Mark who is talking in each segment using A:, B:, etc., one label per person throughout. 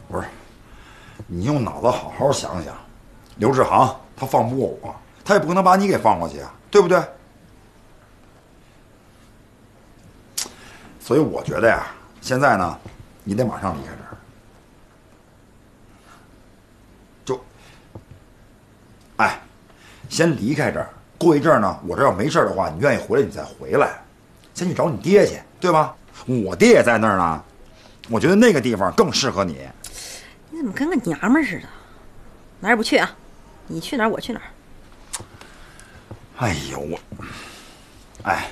A: 不是，你用脑子好好想想，刘志航他放不过我，他也不可能把你给放过去啊，对不对？所以我觉得呀，现在呢，你得马上离开这儿。就，哎，先离开这儿，过一阵儿呢，我这要没事的话，你愿意回来你再回来，先去找你爹去，对吧？我爹也在那儿呢，我觉得那个地方更适合你。
B: 你怎么跟个娘们儿似的，哪儿也不去啊？你去哪儿我去哪儿。
A: 哎呦我，哎，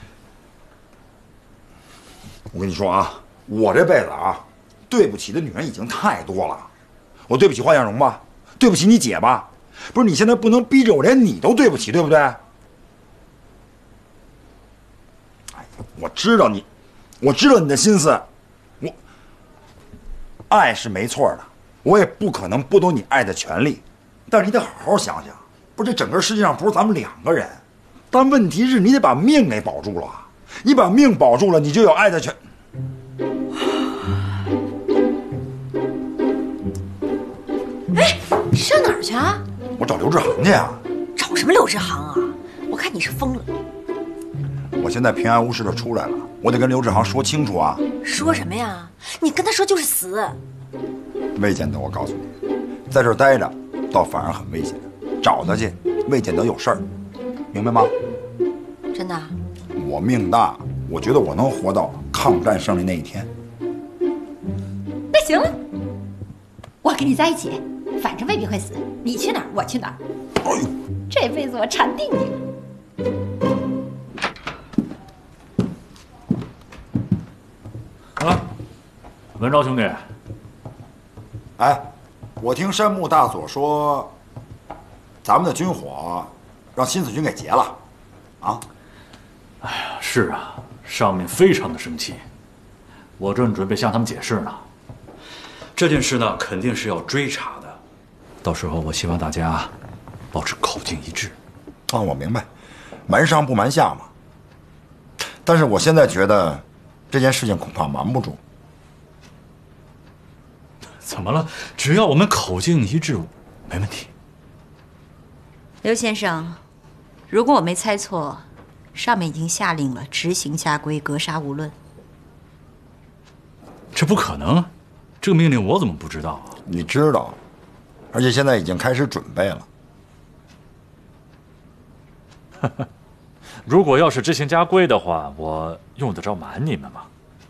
A: 我跟你说啊，我这辈子啊，对不起的女人已经太多了。我对不起花艳荣吧，对不起你姐吧，不是你现在不能逼着我连你都对不起，对不对？哎，我知道你的心思，我爱是没错的，我也不可能剥夺你爱的权利，但是你得好好想想，不是这整个世界上不是咱们两个人，但问题是你得把命给保住了，你把命保住了，你就有爱的权。
B: 哎，你上哪儿去啊？
A: 我找刘志航去啊。
B: 找什么刘志航啊？我看你是疯了。
A: 我现在平安无事的出来了，我得跟刘志航说清楚啊。
B: 说什么呀？你跟他说就是死。
A: 未见得，我告诉你，在这儿待着倒反而很危险，找他去未见得有事儿，明白吗？
B: 真的？
A: 我命大，我觉得我能活到抗战胜利那一天。
C: 那行了，我跟你在一起，反正未必会死，你去哪儿我去哪儿。
A: 哎呦，
C: 这辈子我缠定你了。
D: 啊，文昭兄弟，
A: 哎，我听山木大佐说，咱们的军火让新四军给劫了，啊？
D: 哎呀，是啊，上面非常的生气，我正准备向他们解释呢。这件事呢，肯定是要追查的，到时候我希望大家保持口径一致。
A: 啊，我明白，瞒上不瞒下嘛。但是我现在觉得，这件事情恐怕瞒不住。
D: 怎么了？只要我们口径一致，没问题。
C: 刘先生，如果我没猜错，上面已经下令了，执行家规，格杀勿论。
D: 这不可能，这个命令我怎么不知道啊？
A: 你知道，而且现在已经开始准备了。
D: 如果要是执行家规的话，我用得着瞒你们吗？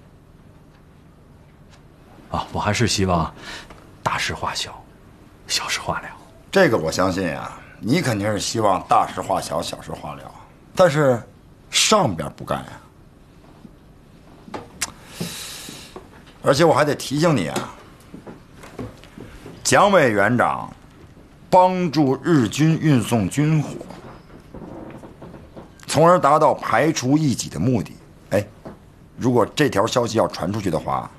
D: 啊，我还是希望大事化小，小事化了。
A: 这个我相信啊，你肯定是希望大事化小，小事化了，但是上边不干呀。而且我还得提醒你啊，蒋委员长帮助日军运送军火，从而达到排除异己的目的。哎，如果这条消息要传出去的话，